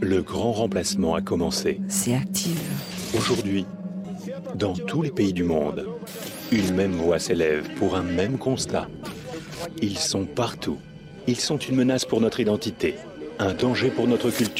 Le grand remplacement a commencé. C'est Active. Aujourd'hui, dans tous les pays du monde, une même voix s'élève pour un même constat. Ils sont partout. Ils sont une menace pour notre identité, un danger pour notre culture.